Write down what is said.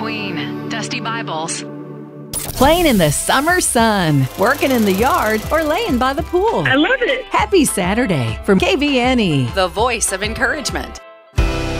Queen, Dusty Bibles. Playing in the summer sun, working in the yard, or laying by the pool. I love it. Happy Saturday from KVNE, The voice of encouragement.